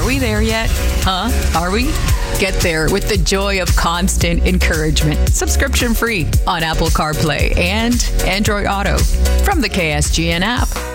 we there yet? Huh? Are we? Get there with the joy of constant encouragement. Subscription free on Apple CarPlay and Android Auto from the KSGN app.